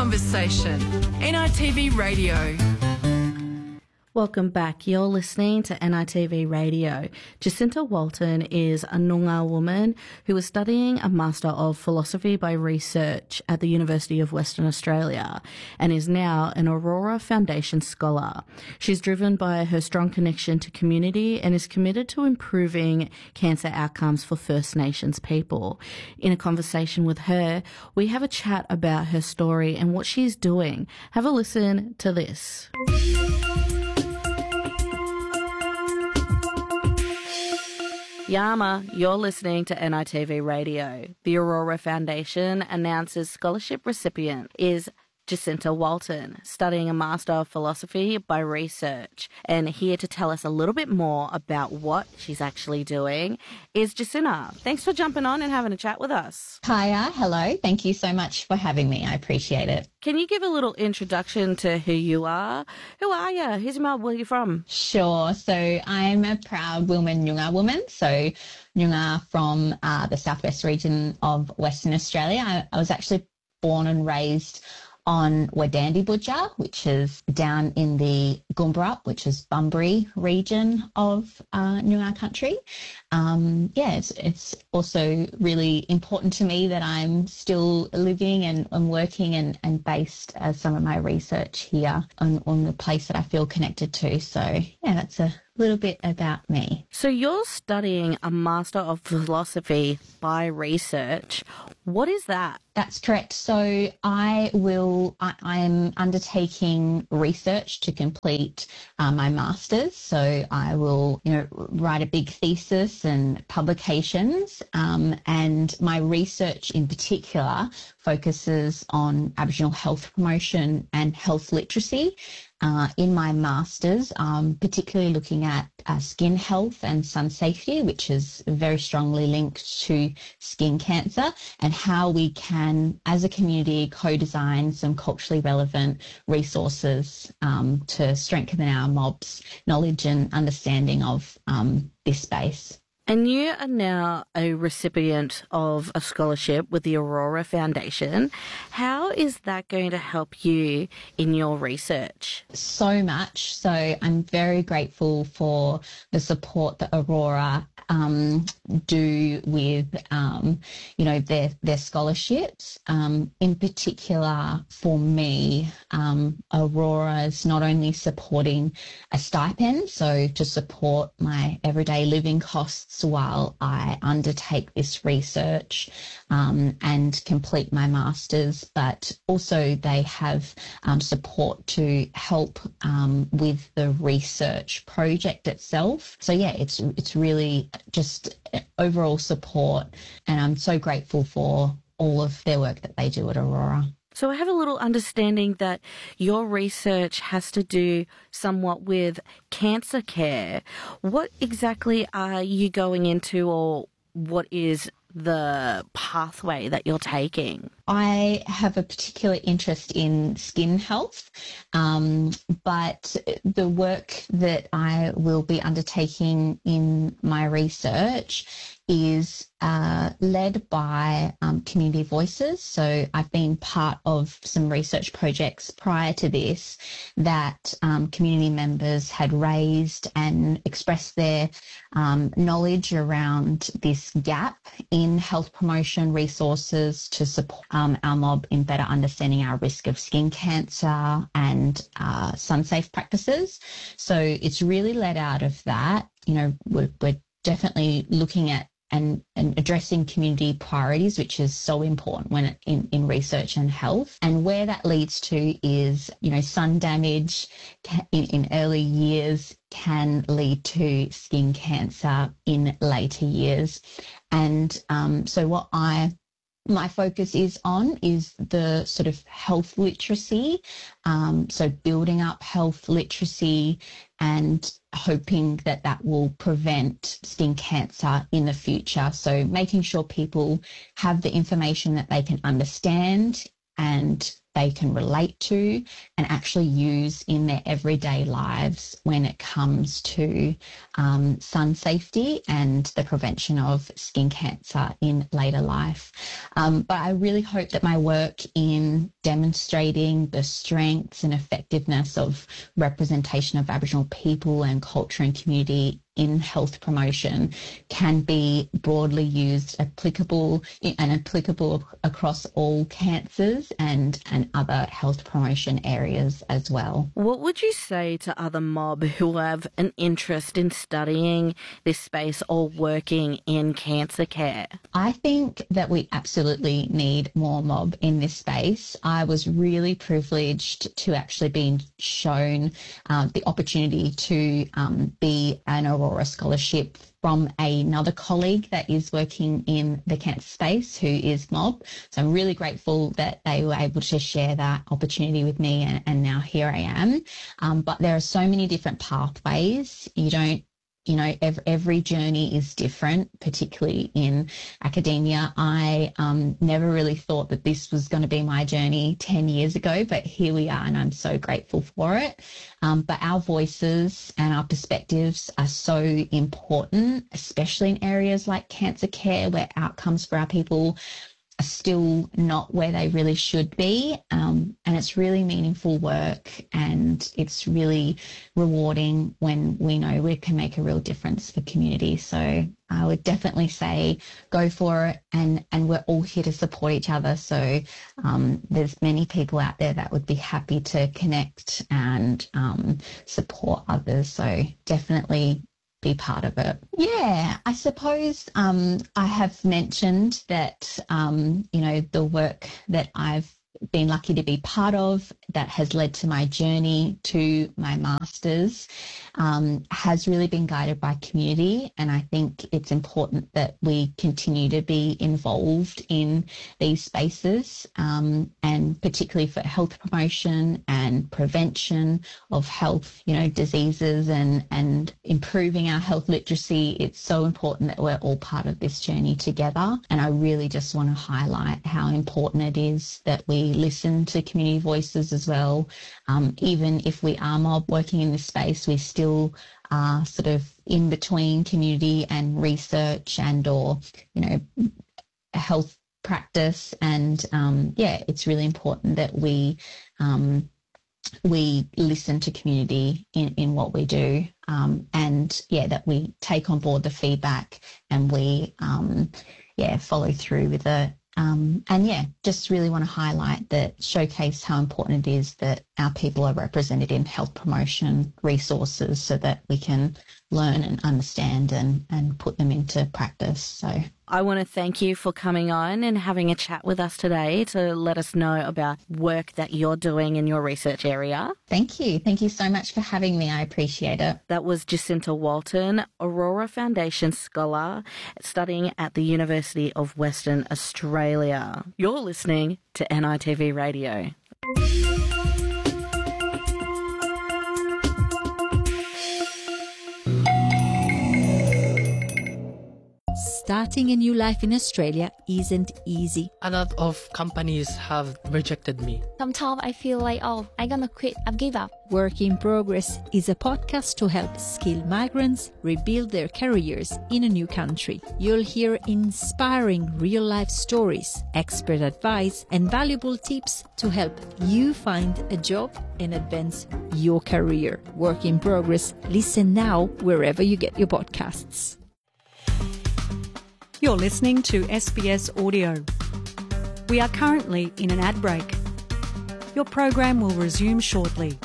conversation. NITV Radio. Welcome back. You're listening to NITV Radio. Jacinta Walton is a Noongar woman who is studying a Master of Philosophy by Research at the University of Western Australia and is now an Aurora Foundation Scholar. She's driven by her strong connection to community and is committed to improving cancer outcomes for First Nations people. In a conversation with her, we have a chat about her story and what she's doing. Have a listen to this. Yama, you're listening to NITV Radio. The Aurora Foundation announces scholarship recipient is Jacinta Walton, studying a Master of Philosophy by Research. And here to tell us a little bit more about what she's actually doing is Jacinta. Thanks for jumping on and having a chat with us. Hiya, hello. Thank you so much for having me. I appreciate it. Can you give a little introduction to who you are? Who are you? Who's your mum? Where are you from? Sure. So I'm a proud Wilman Noongar woman. So Noongar from the southwest region of Western Australia. I was actually born and raised on Wadandi Budja, which is down in the Goombarup, which is Bunbury region of Noongar country. It's also really important to me that I'm still living and working and based some of my research here on the place that I feel connected to. So, yeah, that's a little bit about me. So you're studying a Master of Philosophy by Research. What is that? That's correct. So I am undertaking research to complete my master's. So I will, write a big thesis and publications. And my research in particular focuses on Aboriginal health promotion and health literacy. In my master's, particularly looking at skin health and sun safety, which is very strongly linked to skin cancer, and how we can, as a community, co-design some culturally relevant resources to strengthen our mob's knowledge and understanding of this space. And you are now a recipient of a scholarship with the Aurora Foundation. How is that going to help you in your research? So much. So I'm very grateful for the support that Aurora do with, their scholarships. In particular, for me, Aurora is not only supporting a stipend, so to support my everyday living costs while I undertake this research and complete my master's, but also they have support to help with the research project itself. So yeah, it's really just overall support, and I'm so grateful for all of their work that they do at Aurora. So I have a little understanding that your research has to do somewhat with cancer care. What exactly are you going into, or what is the pathway that you're taking? I have a particular interest in skin health, but the work that I will be undertaking in my research is led by community voices. So I've been part of some research projects prior to this that community members had raised and expressed their knowledge around this gap in health promotion resources to support our mob in better understanding our risk of skin cancer and sun-safe practices. So it's really led out of that. We're definitely looking at and addressing community priorities, which is so important when in research and health. And where that leads to is, sun damage in early years can lead to skin cancer in later years. And so what my focus is on is the sort of health literacy, so building up health literacy and hoping that that will prevent skin cancer in the future. So making sure people have the information that they can understand and they can relate to and actually use in their everyday lives when it comes to sun safety and the prevention of skin cancer in later life. But I really hope that my work in demonstrating the strengths and effectiveness of representation of Aboriginal people and culture and community in health promotion can be broadly used, applicable across all cancers and other health promotion areas as well. What would you say to other mob who have an interest in studying this space or working in cancer care? I think that we absolutely need more mob in this space. I was really privileged to actually be shown the opportunity to be an Aurora Scholarship from another colleague that is working in the cancer space who is mob. So I'm really grateful that they were able to share that opportunity with me, and now here I am. But there are so many different pathways. Every journey is different, particularly in academia. I never really thought that this was going to be my journey 10 years ago, but here we are, and I'm so grateful for it. But our voices and our perspectives are so important, especially in areas like cancer care, where outcomes for our people are still not where they really should be. And it's really meaningful work, and it's really rewarding when we know we can make a real difference for community. So I would definitely say go for it, and we're all here to support each other. So there's many people out there that would be happy to connect and support others. So definitely be part of it. Yeah, I suppose I have mentioned that, the work that I've been lucky to be part of that has led to my journey to my master's has really been guided by community. And I think it's important that we continue to be involved in these spaces, and particularly for health promotion and prevention of health, diseases and improving our health literacy. It's so important that we're all part of this journey together. And I really just want to highlight how important it is that we listen to community voices as well. Even if we are mob working in this space, we still are sort of in between community and research or health practice. And it's really important that we listen to community in what we do, that we take on board the feedback and we follow through with it. Just really want to highlight that, showcase how important it is that our people are represented in health promotion resources so that we can learn and understand and put them into practice. So I want to thank you for coming on and having a chat with us today to let us know about work that you're doing in your research area. Thank you. Thank you so much for having me. I appreciate it. That was Jacinta Walton, Aurora Foundation Scholar, studying at the University of Western Australia. You're listening to NITV Radio. Starting a new life in Australia isn't easy. A lot of companies have rejected me. Sometimes I feel like, I'm gonna quit, I've given up. Work in Progress is a podcast to help skilled migrants rebuild their careers in a new country. You'll hear inspiring real-life stories, expert advice, and valuable tips to help you find a job and advance your career. Work in Progress. Listen now wherever you get your podcasts. You're listening to SBS Audio. We are currently in an ad break. Your program will resume shortly.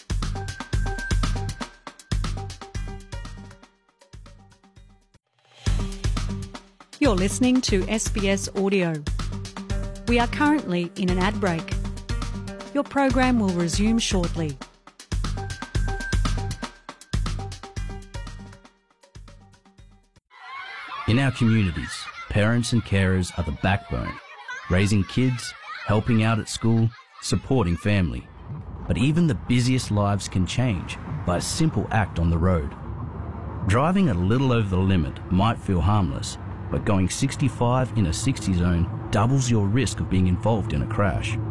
You're listening to SBS Audio. We are currently in an ad break. Your program will resume shortly. In our communities, parents and carers are the backbone, raising kids, helping out at school, supporting family. But even the busiest lives can change by a simple act on the road. Driving a little over the limit might feel harmless, but going 65 in a 60 zone doubles your risk of being involved in a crash.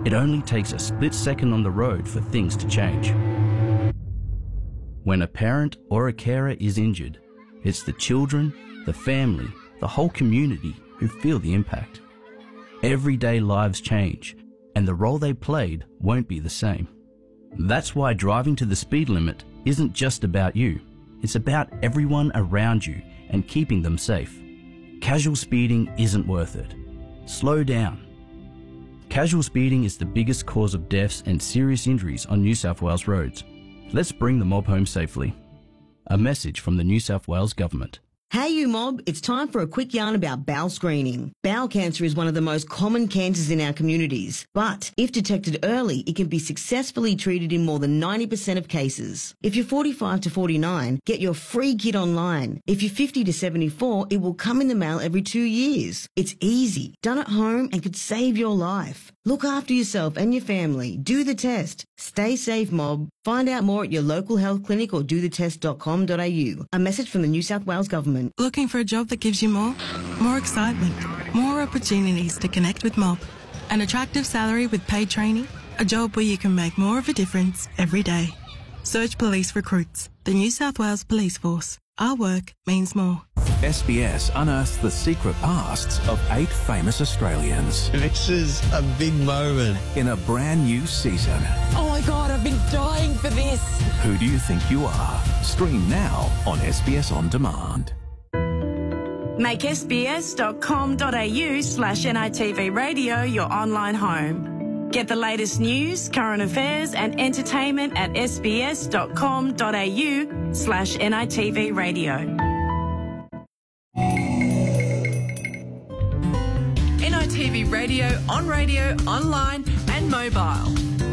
It only takes a split second on the road for things to change. When a parent or a carer is injured, it's the children, the family, the whole community who feel the impact. Everyday lives change, and the role they played won't be the same. That's why driving to the speed limit isn't just about you. It's about everyone around you and keeping them safe. Casual speeding isn't worth it. Slow down. Casual speeding is the biggest cause of deaths and serious injuries on New South Wales roads. Let's bring the mob home safely. A message from the New South Wales Government. Hey you mob, it's time for a quick yarn about bowel screening. Bowel cancer is one of the most common cancers in our communities, but if detected early, it can be successfully treated in more than 90% of cases. If you're 45 to 49, get your free kit online. If you're 50 to 74, it will come in the mail every 2 years. It's easy, done at home and could save your life. Look after yourself and your family. Do the test. Stay safe, mob. Find out more at your local health clinic or dothetest.com.au. A message from the New South Wales Government. Looking for a job that gives you more excitement, more opportunities to connect with mob, an attractive salary with paid training, a job where you can make more of a difference every day. Search Police Recruits, the New South Wales Police Force. Our work means more. SBS unearths the secret pasts of 8 famous Australians. This is a big moment. In a brand new season. Oh my God, I've been dying for this. Who do you think you are? Stream now on SBS On Demand. Make sbs.com.au/NITV radio your online home. Get the latest news, current affairs and entertainment at sbs.com.au/NITV radio. NITV radio, on radio, online and mobile.